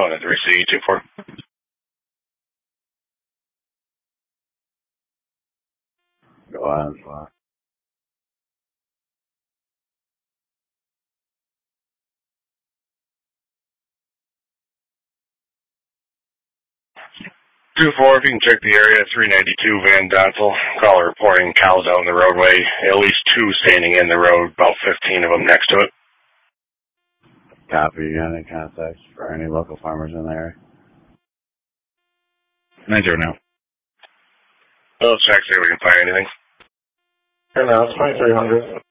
1 at 3C24. Go on, Flock. Two four, if you can check the area, 392 Van Donsel. Caller reporting cows out in the roadway. At least 2 standing in the road, about 15 of them next to it. Copy. You got any contacts for any local farmers in the area? 90 now. Let's check, see if we can find anything. Here now, it's 2300.